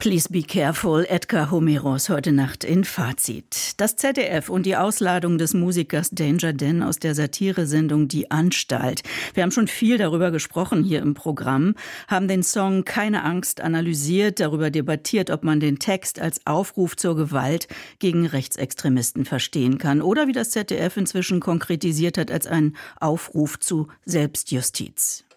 Please be careful, Edgar Homeros heute Nacht in Fazit. Das ZDF und die Ausladung des Musikers Danger Dan aus der Satiresendung Die Anstalt. Wir haben schon viel darüber gesprochen hier im Programm, haben den Song Keine Angst analysiert, darüber debattiert, ob man den Text als Aufruf zur Gewalt gegen Rechtsextremisten verstehen kann oder wie das ZDF inzwischen konkretisiert hat als einen Aufruf zu Selbstjustiz.